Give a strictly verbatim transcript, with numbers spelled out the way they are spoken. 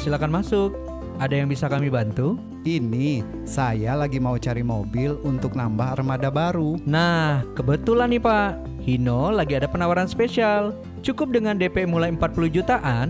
silakan masuk. Ada yang bisa kami bantu? Ini, saya lagi mau cari mobil untuk nambah armada baru. Nah, kebetulan nih Pak, Hino lagi ada penawaran spesial. Cukup dengan D P mulai empat puluh jutaan,